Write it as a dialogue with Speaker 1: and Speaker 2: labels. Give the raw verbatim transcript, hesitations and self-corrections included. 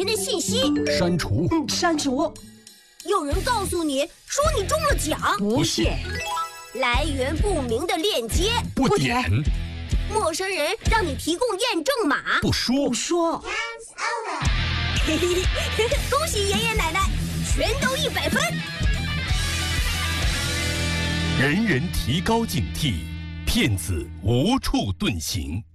Speaker 1: 钱的信息，
Speaker 2: 删除，
Speaker 3: 嗯，删除。
Speaker 1: 有人告诉你说你中了奖，
Speaker 3: 不信。
Speaker 1: 来源不明的链接，
Speaker 2: 不点。
Speaker 1: 陌生人让你提供验证码，
Speaker 2: 不说。
Speaker 3: 不说。
Speaker 1: 嘿嘿嘿，恭喜爷爷奶奶，全都一百分。
Speaker 4: 人人提高警惕，骗子无处遁形。